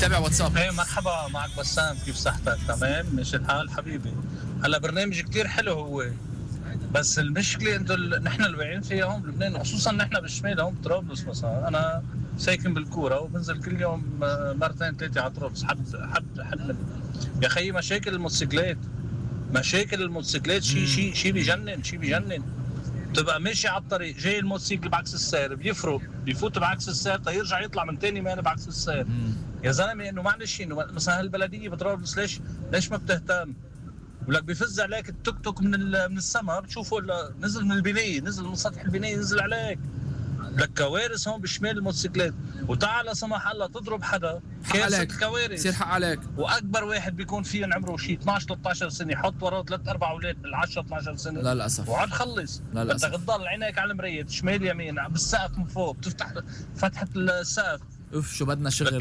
تابع واتساب. ايه مرحبا معك بسام، كيف صحتك؟ تمام ماشي الحال حبيبي. هلا برنامج كتير حلو هو، بس المشكله انه نحن اللي واقعين فيها هون بلبنان، خصوصا نحن بالشمال هون بطرابلس مثلا. انا ساكن بالكوره وبنزل كل يوم مرتين ثلاثه على طرابلس. حد يا خيي مشاكل الموتوسيكلات، مشاكل الموتوسيكلات شيء بيجنن. بتبقى ماشي على الطريق، جاي الموتوسيكل بعكس السير بيفوت بعكس السير يرجع يطلع من تاني مان بعكس السير. يا زلمه انه معلش انه مثلا هالبلديه بطرابلس ليش ما بتهتم؟ ولك بيفز عليك التوك توك من السماء، بتشوفه نزل من البنايه، نزل من سطح البنايه، نزل عليك. لك كوارث هون بشمال الموتوسيكلات، وتعال لا سمح الله تضرب حدا كارثه كوارث. يصير حق عليك. واكبر واحد بيكون فيهم عمره شيء 12 13 سنه، يحط وراه 3 4 اولاد بال 10 12 سنه. لا للاسف. وعاد خلص. بدك تضل عينيك على المرايه شمال يمين بالسقف من فوق، بتفتح فتحه السقف. اوف شو بدنا شغل.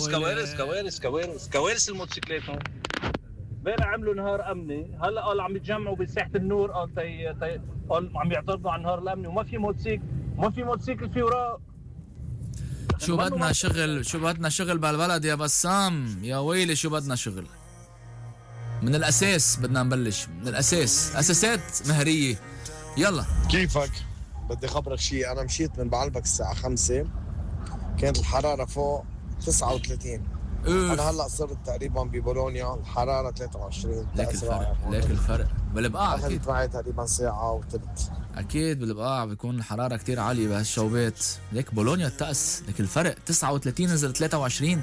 كوارث الموتوسيكلات هون. امبارح عملوا نهار امني، هلا قال عم يتجمعوا بساحه النور، قال عم يعترضوا على النهار الامني، وما في موتوسيكل في وراء. شو بدنا شغل بهالبلد يا بسام، يا ويلي شو بدنا شغل. من الاساس بدنا نبلش، من الاساس، اساسات مهريه. يلا كيفك؟ بدي خبرك شيء، انا مشيت من بعلبك الساعه 5، كانت الحراره فوق 39. انا هلا صرت تقريبا ببولونيا الحراره 23. ليك الفرق بالبقاع. اخذت معي تقريبا ساعه وتلت. اكيد بالبقاع بيكون الحراره كتير عاليه بهالشوبات. ليك بولونيا الطقس، ليك الفرق 39 نزل 23.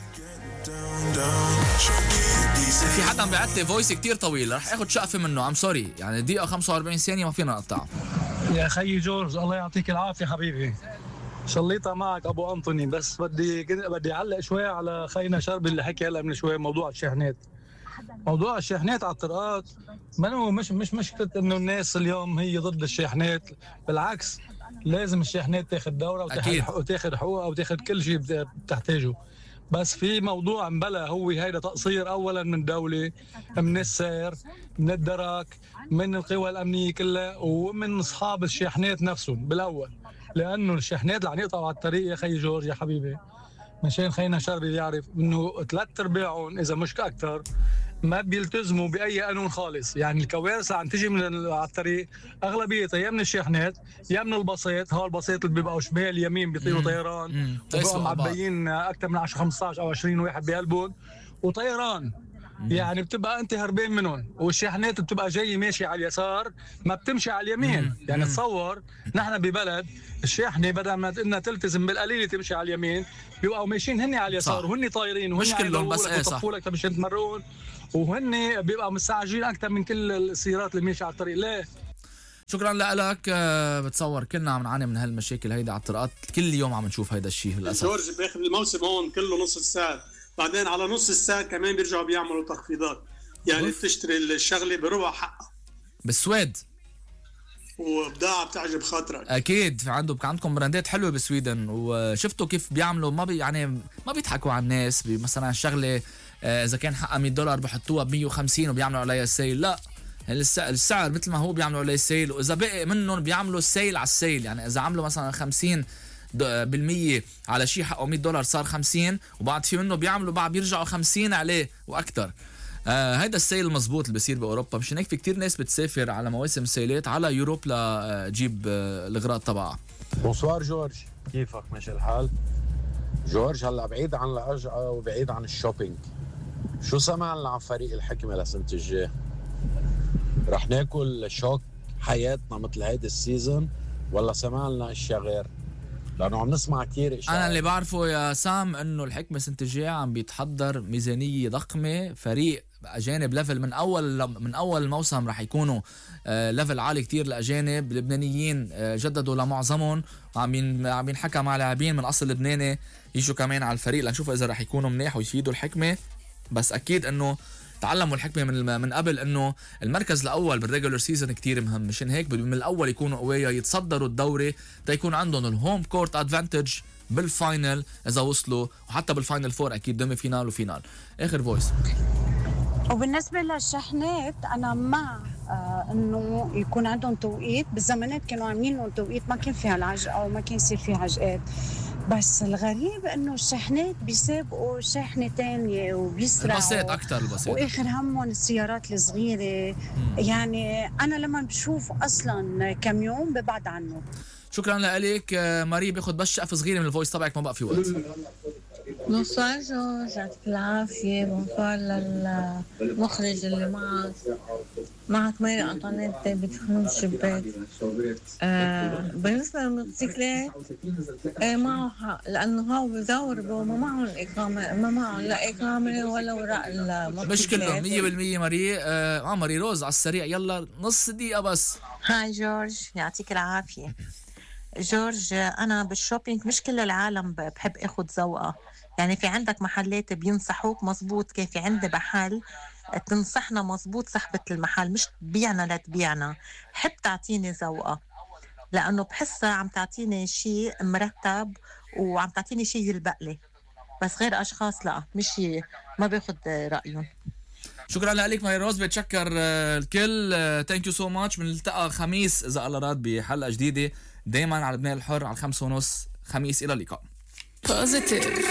في حدا عم بيعت لي فويس كتير طويل، رح اخذ شقفه منه. ام سوري، يعني دقيقه 45 ثانيه ما فينا نقطعه. يا خيي جورج الله يعطيك العافيه حبيبي، شليطة معك ابو انطوني. بس بدي اعلق شوي على خينا شربي اللي حكي هلا من شوي. موضوع الشاحنات على الطرقات مش مشكله انه الناس اليوم هي ضد الشاحنات، بالعكس لازم الشاحنات تاخذ دورة وتاخذ حقوقها وتاخذ كل شيء بتحتاجه. بس في موضوع مبلا، هو هيدا تقصير اولا من الدوله، من السير، من الدرك، من القوى الامنيه كلها، ومن اصحاب الشاحنات نفسهم بالاول. لانه الشاحنات اللي عم يقطعوا على الطريق يا خي جورج يا حبيبي، مشان خينا شربي يعرف انه 3/4 اذا مش اكثر ما بيلتزموا باي قانون خالص. يعني الكوارث اللي عم تجي من على الطريق اغلبيتها يا من الشاحنات يا من البسيط. هول البسيط اللي بيبقوا شمال يمين بيطيروا طيران، وبيبقوا معبيين اكثر من 10 15 او 20 واحد بقلبهم وطيران. يعني بتبقى انت هربان منهم، والشاحنات بتبقى جاي ماشي على اليسار ما بتمشي على اليمين. يعني تصور نحن ببلد الشاحنه بدل ما انها تلتزم بالقليل تمشي على اليمين، بيبقوا ماشيين هن على اليسار وهن طايرين وهن كلهم بس يطفوا لك مشان تمرون، وهن بيبقوا مستعجلين اكثر من كل السيارات اللي ماشيه على الطريق. ليه؟ شكرا لك. بتصور كلنا عم نعاني من هالمشاكل هيدا على الطرقات، كل يوم عم نشوف هيدا الشيء للاسف. جورج باخر الموسم هون كله نص الساعه، بعدين على نص الساعه كمان بيرجعوا بيعملوا تخفيضات. يعني بتشتري الشغله بربع حقها بالسويد، وبضاعه بتعجب خاطرك. اكيد عندكم براندات حلوه بالسويدن، وشفتوا كيف بيعملوا يعني ما بيضحكوا على الناس. مثلا الشغله اذا كان حقها $100 بحطوها ب150 وبيعملوا عليها سيل. لا، السعر مثل ما هو بيعملوا عليه سيل، واذا بقي منهم بيعملوا سيل على السيل. يعني اذا عملوا مثلا 50% على شيء حقه $100 صار 50، وبعد في منه بعد بيرجعوا 50 عليه واكثر. هيدا السيل المزبوط اللي بيصير باوروبا. مشان هيك في كتير ناس بتسافر على مواسم سيلات على يوروب لتجيب الاغراض تبعها. بونسوار جورج، كيفك؟ ماشي الحال؟ جورج هلا بعيد عن الأجعة وبعيد عن الشوبينج، شو سمعنا عن فريق الحكمة لسنة الجاي؟ رح ناكل شوك حياتنا مثل هيدا السيزون ولا سمعنا اشياء غير؟ لانه عم نسمع كثير اشياء. انا اللي بعرفه يا سام انه الحكمة سنة الجاي عم بيتحضر ميزانية ضخمة، فريق اجانب ليفل من اول موسم رح يكونوا ليفل عالي كتير. الاجانب اللبنانيين جددوا لمعظمهم، وعم ينحكى مع لاعبين من اصل لبناني يجوا كمان على الفريق لنشوف اذا رح يكونوا منيح ويفيدوا الحكمة. بس اكيد انه تعلموا الحكمة من قبل انه المركز الاول بالريجولر سيزون كتير مهم. مشان هيك من الاول يكونوا قوية، يتصدروا الدوري تيكون عندهم الهوم كورت ادفانتج بالفاينل اذا وصلوا، وحتى بالفاينل فور اكيد دمي فينال وفينال. اخر فويس. وبالنسبة للشحنات أنا مع إنه يكون عندهم توقيت. بالزمانات كانوا عاملين لهم توقيت ما كان فيها العجقة أو ما كان يصير فيها عجقات، بس الغريب انه الشاحنات بيسابقوا شاحنة تانية وبيسرعوا البسيط اكتر البسيط، واخر همهم السيارات الصغيرة. يعني انا لما بشوف اصلا كاميون ببعد عنه. شكرا لك ماري. باخد بس شقفة صغيرة من الفويس تبعك، ما بقى في وقت. بونسوار جورج، يعطيك العافية. بونسوار للمخرج اللي معك ماري أنطونيت بتخدم الشباك. بالنسبة للموتوسيكلات معه حق، لأنه هو بزور ما معهم الإقامة، ما معهم لا إقامة ولا وراء الموتوسيكلات. مش كلهم 100% ماري. ماري روز على السريع، يلا نص دقيقة بس. هاي جورج، يعطيك العافية. جورج، أنا بالشوبينج مش كل العالم بحب أخد زوقة. يعني في عندك محلات بينصحوك مزبوط، كيف في عندي محل تنصحنا مزبوط صاحبة المحل، مش تبيعنا لتبيعنا. حب تعطيني زوقة، لأنه بحسها عم تعطيني شيء مرتب وعم تعطيني شيء يلبقلي. بس غير أشخاص لا، مش ما باخد رأيهم. شكرا لك ماري روز، بتشكر الكل. ثانك يو سو ماتش. بنلتقى خميس اذا الله راد بحلقه جديده دايما على لبنان الحر على 5:30 خميس. الى اللقاء.